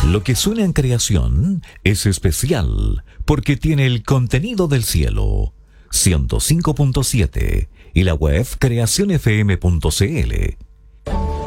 Lo que suena en creación es especial porque tiene el contenido del cielo. 105.7 y la web creacionfm.cl.